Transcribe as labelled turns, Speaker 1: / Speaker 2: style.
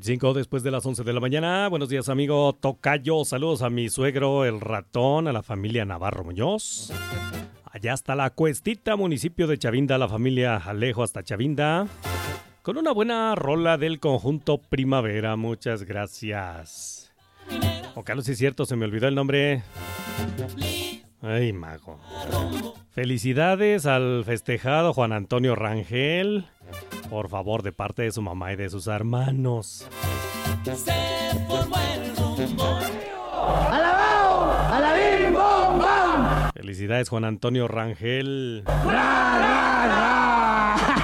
Speaker 1: 25 después de las 11 de la mañana. Buenos días, amigo Tocayo. Saludos a mi suegro, el ratón, a la familia Navarro Muñoz. Allá hasta la Cuestita, municipio de Chavinda, la familia Alejo hasta Chavinda. Con una buena rola del conjunto Primavera. Muchas gracias. Ojalá si es cierto, se me olvidó el nombre. Ay, mago. Felicidades al festejado Juan Antonio Rangel. Por favor, de parte de su mamá y de sus hermanos.
Speaker 2: ¡Alabao! ¡Alabim, bom, bam!
Speaker 1: Felicidades, Juan Antonio Rangel.
Speaker 2: ¡Ra, ra, ra!